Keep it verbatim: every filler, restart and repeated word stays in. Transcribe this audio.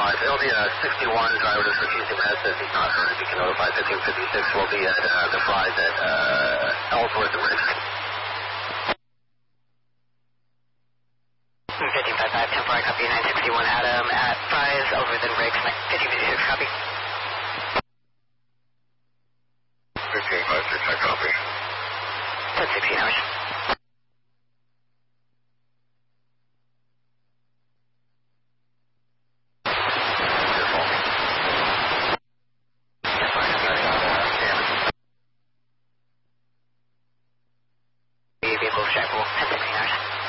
five. It'll be a sixty-one. Driver just refusing meds says he's not heard. You can notify fifteen fifty-six. We'll be at uh, the Fries at uh, Ellsworth and Riggs. fifteen fifty-five, ten four, I copy. nine sixty-one Adam at Fries, Ellsworth and Riggs. fifteen fifty-six, copy. fifteen fifty-six, I copy. ten sixteen hours.